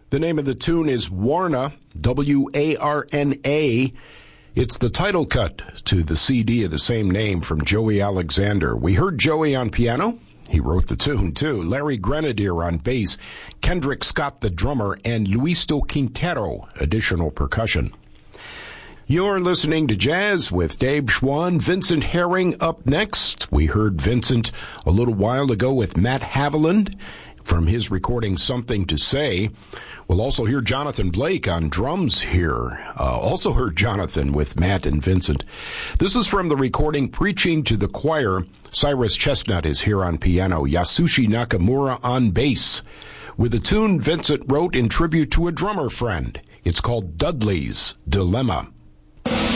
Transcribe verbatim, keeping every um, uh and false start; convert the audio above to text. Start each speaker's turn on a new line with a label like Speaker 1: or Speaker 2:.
Speaker 1: The name of the tune is Warna, W A R N A. It's the title cut to the C D of the same name from Joey Alexander. We heard Joey on piano. He wrote the tune, too. Larry Grenadier on bass, Kendrick Scott, the drummer, and Luisto Quintero, additional percussion. You're listening to Jazz with Dave Schwann. Vincent Herring up next. We heard Vincent a little while ago with Matt Haviland from his recording Something to Say. We'll also hear Jonathan Blake on drums here. Uh, also heard Jonathan with Matt and Vincent. This is from the recording Preaching to the Choir. Cyrus Chestnut is here on piano. Yasushi Nakamura on bass. With a tune Vincent wrote in tribute to a drummer friend. It's called Dudley's Dilemma.